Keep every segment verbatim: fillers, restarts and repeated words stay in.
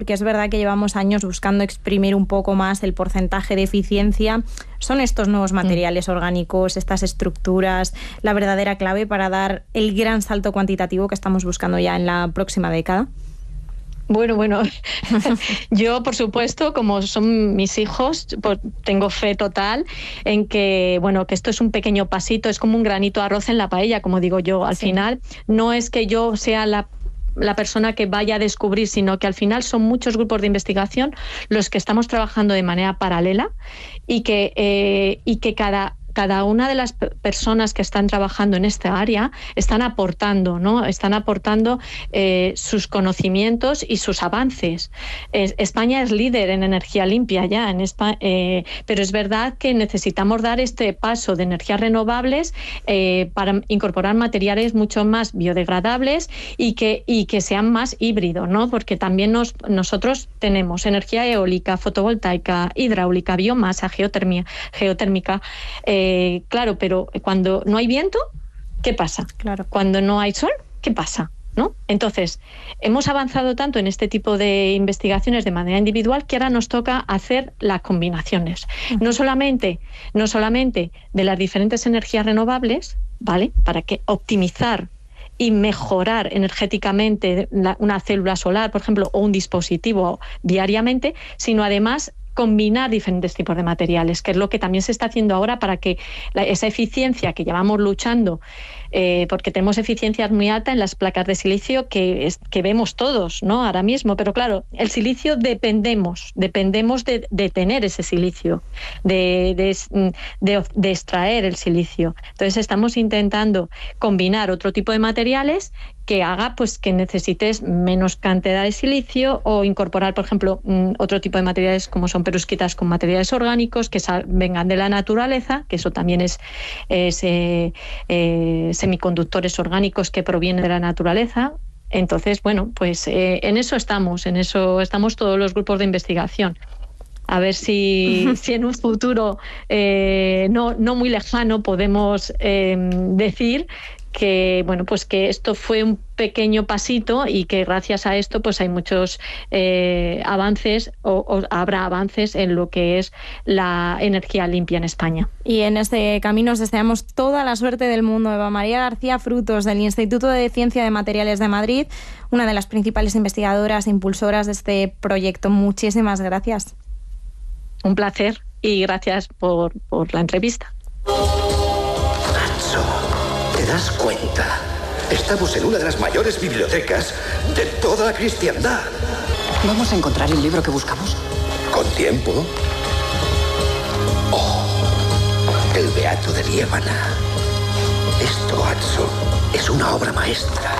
porque es verdad que llevamos años buscando exprimir un poco más el porcentaje de eficiencia. ¿Son estos nuevos materiales mm. orgánicos, estas estructuras, la verdadera clave para dar el gran salto cuantitativo que estamos buscando ya en la próxima década? Bueno, bueno, yo por supuesto, como son mis hijos, pues tengo fe total en que, bueno, que esto es un pequeño pasito, es como un granito de arroz en la paella, como digo yo. Al sí. final, no es que yo sea la la persona que vaya a descubrir, sino que al final son muchos grupos de investigación los que estamos trabajando de manera paralela y que, eh, y que cada cada una de las personas que están trabajando en esta área están aportando, ¿no? Están aportando eh, sus conocimientos y sus avances. Eh, España es líder en energía limpia ya, en España, eh, pero es verdad que necesitamos dar este paso de energías renovables eh, para incorporar materiales mucho más biodegradables y que, y que sean más híbridos, ¿no? Porque también nos, nosotros tenemos energía eólica, fotovoltaica, hidráulica, biomasa, geotermia, geotérmica. Eh, Eh, claro, pero cuando no hay viento, ¿qué pasa? Claro. Cuando no hay sol, ¿qué pasa? ¿No? Entonces, hemos avanzado tanto en este tipo de investigaciones de manera individual que ahora nos toca hacer las combinaciones. Uh-huh. No solamente, no solamente de las diferentes energías renovables, ¿vale? Para que optimizar y mejorar energéticamente una célula solar, por ejemplo, o un dispositivo diariamente, sino además combinar diferentes tipos de materiales, que es lo que también se está haciendo ahora para que la, esa eficiencia que llevamos luchando, eh, porque tenemos eficiencias muy altas en las placas de silicio que, es, que vemos todos, ¿no? Ahora mismo, pero claro, el silicio dependemos, dependemos de, de tener ese silicio, de, de, de, de extraer el silicio. Entonces estamos intentando combinar otro tipo de materiales que haga pues que necesites menos cantidad de silicio o incorporar, por ejemplo, otro tipo de materiales como son perusquitas con materiales orgánicos que sal, vengan de la naturaleza, que eso también es, es eh, eh, semiconductores orgánicos que provienen de la naturaleza. Entonces, bueno, pues eh, en eso estamos, en eso estamos todos los grupos de investigación. A ver si, si en un futuro eh, no, no muy lejano podemos eh, decir que bueno pues que esto fue un pequeño pasito y que gracias a esto pues hay muchos eh, avances o, o habrá avances en lo que es la energía limpia en España. Y en este camino os deseamos toda la suerte del mundo. Eva María García Frutos, del Instituto de Ciencia de Materiales de Madrid, una de las principales investigadoras e impulsoras de este proyecto. Muchísimas gracias. Un placer y gracias por, por la entrevista. ¿Te das cuenta? Estamos en una de las mayores bibliotecas de toda la cristiandad. ¿Vamos a encontrar el libro que buscamos? ¿Con tiempo? Oh, el Beato de Liébana. Esto, Atso, es una obra maestra.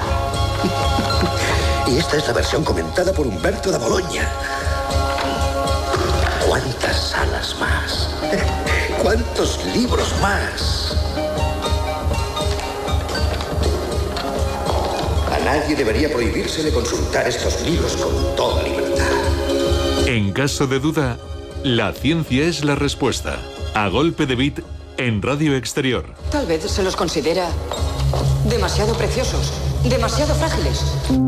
Y esta es la versión comentada por Humberto da Bologna. ¿Cuántas salas más? ¿Cuántos libros más? Nadie debería prohibírsele consultar estos libros con toda libertad. En caso de duda, la ciencia es la respuesta. A golpe de bit en Radio Exterior. Tal vez se los considera demasiado preciosos, demasiado frágiles.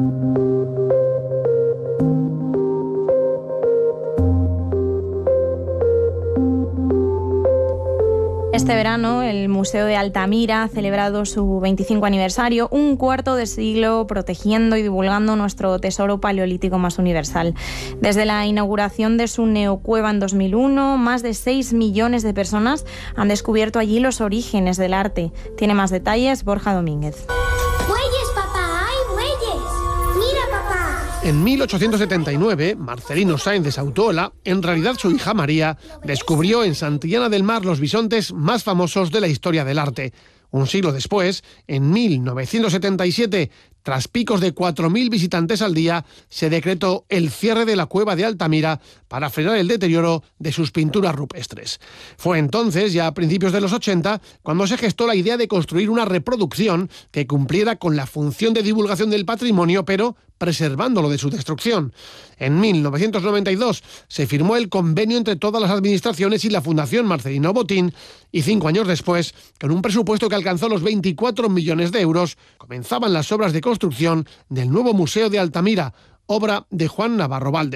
Este verano, el Museo de Altamira ha celebrado su veinticinco aniversario, un cuarto de siglo protegiendo y divulgando nuestro tesoro paleolítico más universal. Desde la inauguración de su neocueva en dos mil uno, más de seis millones de personas han descubierto allí los orígenes del arte. Tiene más detalles Borja Domínguez. En mil ochocientos setenta y nueve, Marcelino Sáenz de Sautuola, en realidad su hija María, descubrió en Santillana del Mar los bisontes más famosos de la historia del arte. Un siglo después, en mil novecientos setenta y siete, tras picos de cuatro mil visitantes al día, se decretó el cierre de la cueva de Altamira para frenar el deterioro de sus pinturas rupestres. Fue entonces, ya a principios de los ochenta, cuando se gestó la idea de construir una reproducción que cumpliera con la función de divulgación del patrimonio, pero preservándolo de su destrucción. En mil novecientos noventa y dos se firmó el convenio entre todas las administraciones y la Fundación Marcelino Botín, y cinco años después, con un presupuesto que alcanzó los veinticuatro millones de euros, comenzaban las obras de construcción del nuevo Museo de Altamira, obra de Juan Navarro Valde.